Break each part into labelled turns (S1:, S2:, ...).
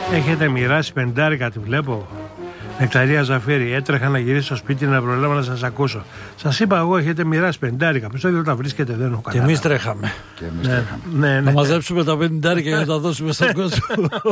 S1: Έχετε μοιράσει 50, τη βλέπω. Νεκταρία Ζαφύρη, έτρεχα να γυρίσω στο σπίτι να προλάβω να σας ακούσω. Σας είπα εγώ, έχετε μοιράσει 50. Ποιος θέλει να τα βρίσκετε, δεν έχω καταλάβει.
S2: Και εμείς τρέχαμε.
S1: Ναι.
S2: Να μαζέψουμε τα 50 για να τα δώσουμε στον κόσμο.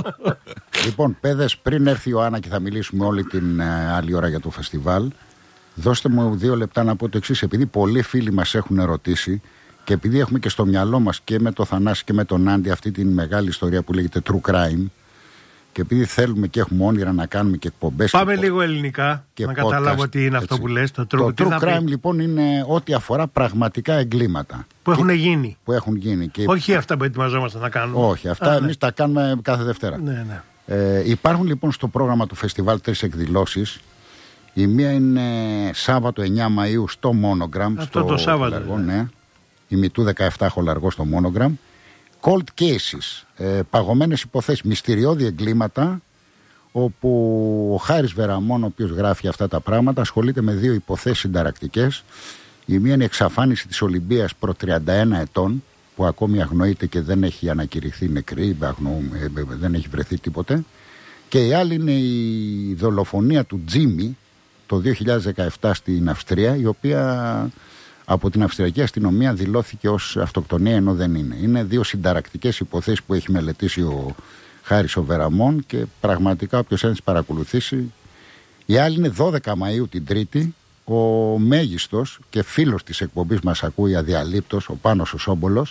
S3: Λοιπόν, παιδες, πριν έρθει ο Άννα και θα μιλήσουμε όλη την άλλη ώρα για το φεστιβάλ, δώστε μου 2 λεπτά να πω το εξής. Επειδή πολλοί φίλοι μας έχουν ερωτήσει και επειδή έχουμε και στο μυαλό μας και με το Θανάση και με τον Άντι αυτή την μεγάλη ιστορία που λέγεται True Crime, και επειδή θέλουμε και έχουμε όνειρα να κάνουμε και εκπομπές.
S1: Πάμε λίγο ελληνικά
S3: και
S1: να
S3: podcast,
S1: καταλάβω τι είναι
S3: έτσι.
S1: αυτό που λες. Το
S3: True Crime λοιπόν είναι ό,τι αφορά πραγματικά εγκλήματα.
S1: Που έχουν γίνει.
S3: Που έχουν γίνει. Και...
S1: Όχι αυτά που ετοιμαζόμαστε να κάνουμε.
S3: Όχι, αυτά εμείς τα κάνουμε κάθε Δευτέρα.
S1: Ναι.
S3: Υπάρχουν λοιπόν στο πρόγραμμα του φεστιβάλ 3 εκδηλώσεις. Η μία είναι Σάββατο 9 Μαΐου στο Monogram.
S1: Αυτό το Σάββατο.
S3: Χολαργό, ναι. Η Μητού 17 Χολαργό στο Monogram. Cold cases, παγωμένες υποθέσεις, μυστηριώδη εγκλήματα, όπου ο Χάρης Βεραμών, ο οποίος γράφει αυτά τα πράγματα, ασχολείται με 2 υποθέσεις συνταρακτικές. Η μία είναι η εξαφάνιση της Ολυμπίας προ 31 ετών, που ακόμη αγνοείται και δεν έχει ανακηρυχθεί νεκρή, δεν έχει βρεθεί τίποτε. Και η άλλη είναι η δολοφονία του Τζίμι το 2017 στην Αυστρία, η οποία από την Αυστριακή αστυνομία δηλώθηκε ως αυτοκτονία, ενώ δεν είναι. Είναι 2 συνταρακτικές υποθέσεις που έχει μελετήσει ο Χάρης ο Βεραμών και πραγματικά όποιος θέλει να τις παρακολουθήσει. Η άλλη είναι 12 Μαΐου την Τρίτη. Ο μέγιστος και φίλος της εκπομπής μας ακούει αδιαλείπτος, ο Πάνος ο Σόμπολος,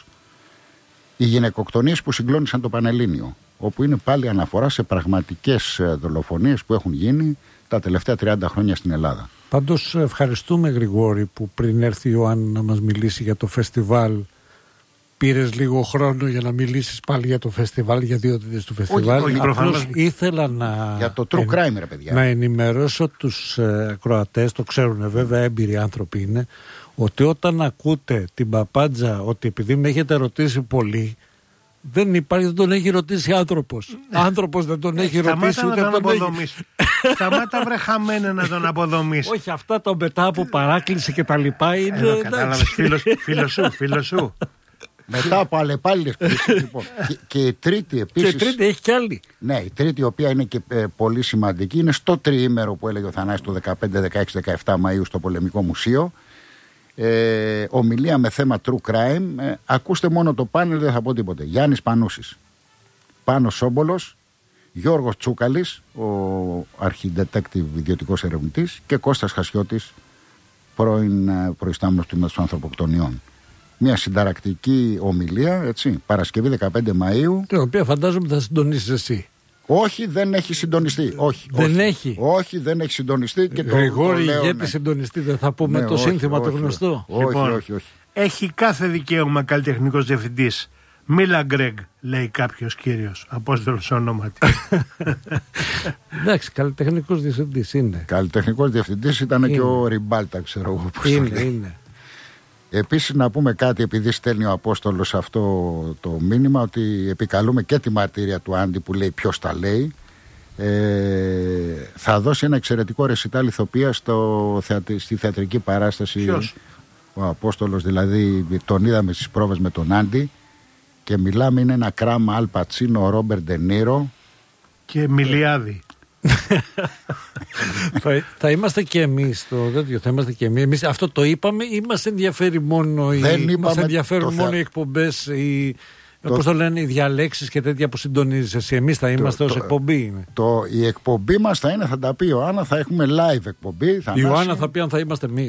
S3: οι γυναικοκτονίες που συγκλώνησαν το Πανελλήνιο, όπου είναι πάλι αναφορά σε πραγματικές δολοφονίες που έχουν γίνει τα τελευταία 30 χρόνια στην Ελλάδα.
S2: Πάντως ευχαριστούμε, Γρηγόρη, που πριν έρθει η Ιωάννη να μας μιλήσει για το φεστιβάλ πήρες λίγο χρόνο για να μιλήσεις πάλι για το φεστιβάλ, για 2 ώρες του φεστιβάλ. Απλώς ήθελα να...
S3: Για το true crime, ρε παιδιά.
S2: Να ενημερώσω τους ακροατές, το ξέρουν βέβαια, έμπειροι άνθρωποι είναι, ότι όταν ακούτε την παπάντζα ότι επειδή με έχετε ρωτήσει πολύ, δεν υπάρχει, δεν τον έχει ρωτήσει άνθρωπος. Άνθρωπος δεν τον έχει ρωτήσει, ούτε τον έχει.
S1: Σταμάτα βρε χαμένε να τον αποδομήσει.
S2: Όχι, αυτά το μετά από παράκληση και τα λοιπά είναι...
S1: Κατάλαβες, φίλο σου.
S3: Μετά από αλλεπάλληλες πτήσεις, λοιπόν. Και η τρίτη επίσης.
S2: Και η τρίτη έχει κι άλλη.
S3: Ναι, η τρίτη, η οποία είναι και πολύ σημαντική, είναι στο τριήμερο που έλεγε ο Θανάσης το 15, 16, 17 Μαΐου στο Πολεμικό Μουσείο. Ομιλία με θέμα True Crime. Ακούστε μόνο το πάνελ, δεν θα πω τίποτε. Γιάννης Πανούσης, Πάνος Σόμπολος, Γιώργος Τσούκαλης, ο αρχιντετέκτιβ ιδιωτικός ερευνητής, και Κώστας Χασιώτης, πρώην προϊστάμενος του Τμήματος Ανθρωποκτονιών. Μια συνταρακτική ομιλία, έτσι, Παρασκευή 15 Μαΐου.
S2: Την οποία φαντάζομαι θα συντονίσεις εσύ.
S3: Όχι, δεν έχει συντονιστεί. Όχι, δεν έχει συντονιστεί. Και
S2: Γρηγόρη, ηγέτη συντονιστή, δεν θα πούμε το σύνθημα το γνωστό.
S3: Όχι.
S1: Έχει κάθε δικαίωμα καλλιτεχνικός διευθυντής. Μίλα Γκρέγκ, λέει κάποιος κύριος, Απόστολος ονόματι.
S2: Εντάξει, καλλιτεχνικός διευθυντής είναι.
S3: Καλλιτεχνικός διευθυντής ήταν και ο Ριμπάλτα, ξέρω εγώ πώς το λέει.
S2: Είναι.
S3: Επίσης να πούμε κάτι, επειδή στέλνει ο Απόστολος αυτό το μήνυμα, ότι επικαλούμε και τη μαρτύρια του Άντι που λέει ποιος τα λέει. Θα δώσει ένα εξαιρετικό ρεσιτάλ ηθοποιίας στη θεατρική παράσταση.
S1: Ποιος?
S3: Ο Απόστολος, δηλαδή τον είδαμε στις πρόβες με τον Άντι και μιλάμε, είναι ένα κράμα Αλ Πατσίνο, Ρόμπερ Ντε Νίρο
S1: και Μιλιάδη.
S2: Θα είμαστε και εμείς το τέτοιο, θα είμαστε και εμείς. Αυτό το είπαμε ή μας ενδιαφέρει μόνο οι εκπομπές, πώς το λένε, οι διαλέξεις και τέτοια που συντονίζεις εσύ? Εμείς θα είμαστε ως εκπομπή. Είναι.
S3: Η εκπομπή μας θα είναι, θα τα πει η Ιωάννα, θα έχουμε live εκπομπή.
S2: Η Ιωάννα θα πει αν θα είμαστε εμείς.